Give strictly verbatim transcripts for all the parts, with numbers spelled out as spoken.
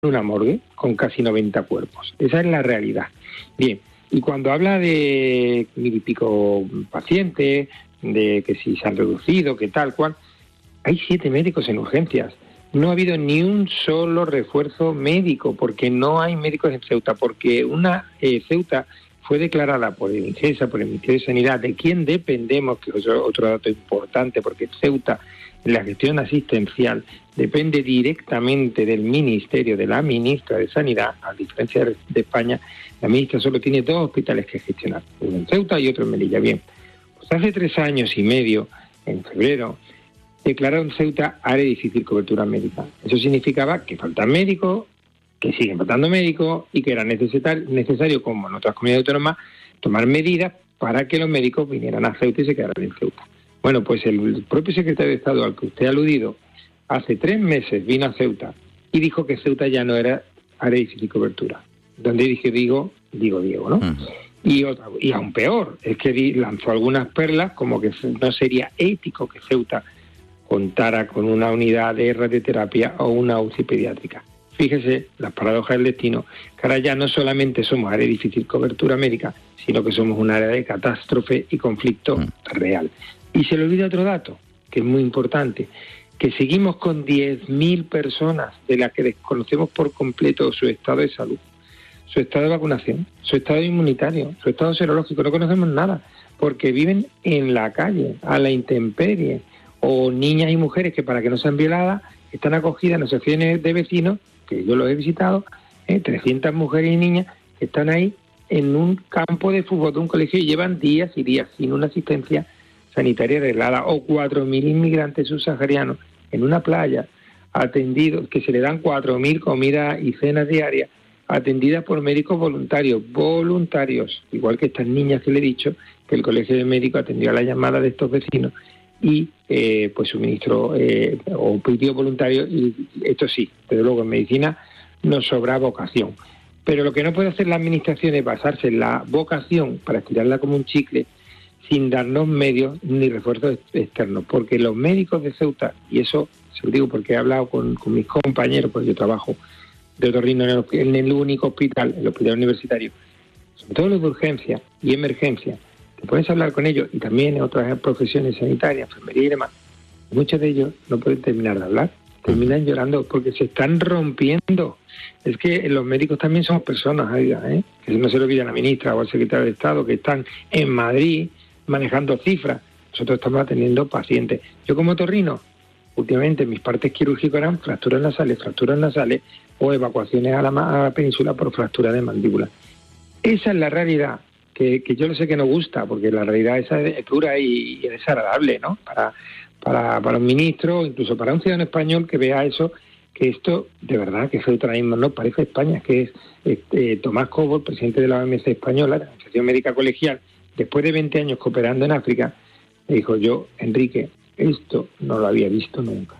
una morgue con casi noventa cuerpos. Esa es la realidad. Bien, y cuando habla de mil y pico pacientes, de que si se han reducido, que tal cual, hay siete médicos en urgencias. No ha habido ni un solo refuerzo médico, porque no hay médicos en Ceuta, porque una eh, Ceuta fue declarada por el INGESA, por el Ministerio de Sanidad, de quien dependemos, que es otro dato importante, porque Ceuta, en la gestión asistencial, depende directamente del Ministerio, de la Ministra de Sanidad. A diferencia de España, la ministra solo tiene dos hospitales que gestionar, uno en Ceuta y otro en Melilla. Bien, pues hace tres años y medio, en febrero, declararon Ceuta área de difícil cobertura médica. Eso significaba que faltan médicos, que siguen faltando médicos y que era necesario, necesario, como en otras comunidades autónomas, tomar medidas para que los médicos vinieran a Ceuta y se quedaran en Ceuta. Bueno, pues el propio secretario de Estado al que usted ha aludido, hace tres meses vino a Ceuta y dijo que Ceuta ya no era área de difícil cobertura. Donde dije digo, digo Diego, ¿no? Uh-huh. Y, otra, y aún peor, es que lanzó algunas perlas como que no sería ético que Ceuta contara con una unidad de radioterapia o una U C I pediátrica. Fíjese, las paradojas del destino, que ahora ya no solamente somos área de difícil cobertura médica, sino que somos un área de catástrofe y conflicto uh-huh. real. Y se le olvida otro dato, que es muy importante, que seguimos con diez mil personas de las que desconocemos por completo su estado de salud, su estado de vacunación, su estado inmunitario, su estado serológico. No conocemos nada, porque viven en la calle, a la intemperie, o niñas y mujeres que para que no sean violadas están acogidas en asociaciones de vecinos, que yo los he visitado, eh, trescientas mujeres y niñas que están ahí en un campo de fútbol de un colegio y llevan días y días sin una asistencia sanitaria arreglada, o cuatro mil inmigrantes subsaharianos en una playa atendidos, que se le dan cuatro mil comidas y cenas diarias, atendidas por médicos voluntarios, voluntarios, igual que estas niñas que le he dicho, que el Colegio de Médicos atendió a la llamada de estos vecinos y eh, pues suministró eh, o pidió voluntario, y esto sí, desde luego en medicina nos sobra vocación. Pero lo que no puede hacer la administración es basarse en la vocación para estirarla como un chicle, sin darnos medios ni refuerzos externos, porque los médicos de Ceuta, y eso se lo digo porque he hablado con, con mis compañeros, porque yo trabajo de otorrino en el, en el único hospital, el hospital universitario, sobre todo los de urgencia y emergencia, te puedes hablar con ellos, y también en otras profesiones sanitarias, enfermería y demás, muchos de ellos no pueden terminar de hablar, terminan llorando porque se están rompiendo. Es que los médicos también somos personas, oiga, ¿eh? Que no se lo olvide a la ministra o al secretario de Estado, que están en Madrid manejando cifras. Nosotros estamos atendiendo pacientes. Yo como otorrino, últimamente mis partes quirúrgicas eran fracturas nasales, fracturas nasales o evacuaciones a la, a la península por fractura de mandíbula. Esa es la realidad, que, que yo lo sé que no gusta, porque la realidad esa es dura y, y es desagradable, ¿no? Para, para, para un ministro, incluso para un ciudadano español que vea eso, que esto, de verdad, que Ceuta ahora mismo no parece España, que es este, Tomás Cobo, el presidente de la O M C española, la Organización Médica Colegial, después de veinte años cooperando en África, me dijo: yo, Enrique, esto no lo había visto nunca.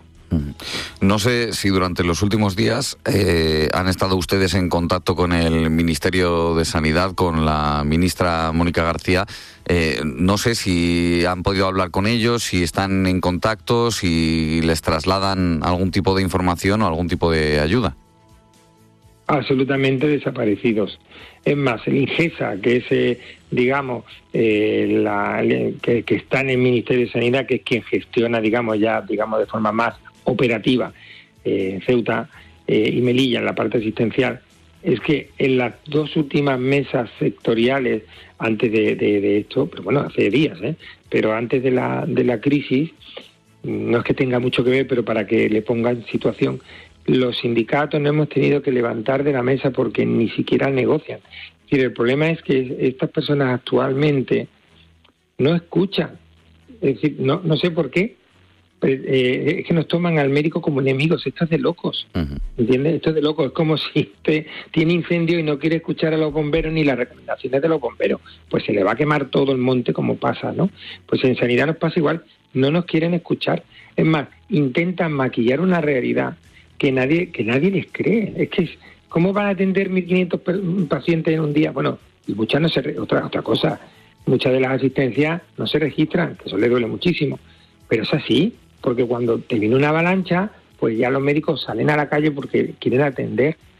No sé si durante los últimos días eh, han estado ustedes en contacto con el Ministerio de Sanidad, con la ministra Mónica García. Eh, no sé si han podido hablar con ellos, si están en contacto, si les trasladan algún tipo de información o algún tipo de ayuda. Absolutamente desaparecidos. Es más, el INGESA, que es, eh, digamos, eh, la, que, que está en el Ministerio de Sanidad, que es quien gestiona, digamos, ya, digamos, de forma más operativa, eh, Ceuta eh, y Melilla, en la parte asistencial, es que en las dos últimas mesas sectoriales, antes de, de, de esto, pero bueno, hace días, ¿eh? pero antes de la, de la crisis, no es que tenga mucho que ver, pero para que le ponga en situación, los sindicatos no hemos tenido que levantar de la mesa porque ni siquiera negocian. Es decir, el problema es que estas personas actualmente no escuchan. Es decir, no, no sé por qué, pero, eh, es que nos toman al médico como enemigos. Esto es de locos, uh-huh. ¿entiendes? Esto es de locos. Es como si usted tiene incendio y no quiere escuchar a los bomberos ni las recomendaciones de los bomberos. Pues se le va a quemar todo el monte como pasa, ¿no? Pues en sanidad nos pasa igual. No nos quieren escuchar. Es más, intentan maquillar una realidad que nadie que nadie les cree. Es que, ¿cómo van a atender mil quinientos pacientes en un día? Bueno, y muchas no se... Otra, otra cosa, muchas de las asistencias no se registran, que eso le duele muchísimo. Pero es así, porque cuando te viene una avalancha, pues ya los médicos salen a la calle porque quieren atender